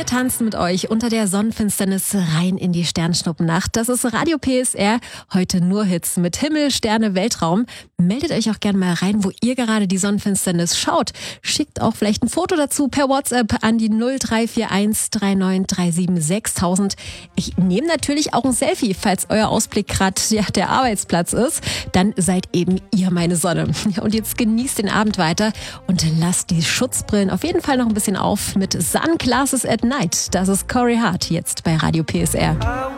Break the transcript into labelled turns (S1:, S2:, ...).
S1: Wir tanzen mit euch unter der Sonnenfinsternis rein in die Sternschnuppennacht. Das ist Radio PSR. Heute nur Hits mit Himmel, Sterne, Weltraum. Meldet euch auch gerne mal rein, wo ihr gerade die Sonnenfinsternis schaut. Schickt auch vielleicht ein Foto dazu per WhatsApp an die 0341 3937 6000. Ich nehme natürlich auch ein Selfie, falls euer Ausblick gerade der Arbeitsplatz ist. Dann seid eben ihr meine Sonne. Und jetzt genießt den Abend weiter und lasst die Schutzbrillen auf jeden Fall noch ein bisschen auf mit Sunglasses at Night. Das ist Corey Hart jetzt bei Radio PSR.